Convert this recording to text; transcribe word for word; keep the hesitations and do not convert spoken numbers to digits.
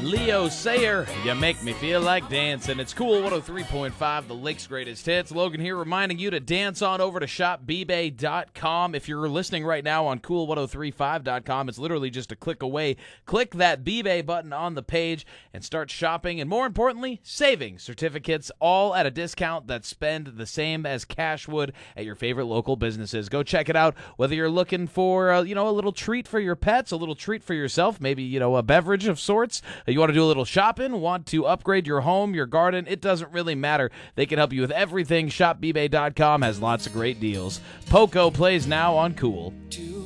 Leo Sayer, you make me feel like dancing. It's Cool one oh three point five, the Lake's greatest hits. Logan here reminding you to dance on over to shop b bay dot com. If you're listening right now on cool one oh three five dot com, it's literally just a click away. Click that B-Bay button on the page and start shopping, and more importantly, saving certificates, all at a discount that spend the same as cash would at your favorite local businesses. Go check it out, whether you're looking for uh, you know, a little treat for your pets, a little treat for yourself, maybe, you know, a beverage of sorts. You want to do a little shopping, want to upgrade your home, your garden, it doesn't really matter. They can help you with everything. shop b bay dot com has lots of great deals. Poco plays now on Cool. To